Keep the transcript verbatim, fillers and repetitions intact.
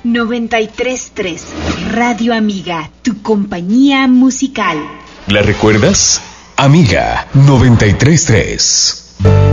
noventa y tres punto tres Radio Amiga, tu compañía musical. ¿La recuerdas? Amiga noventa y tres punto tres.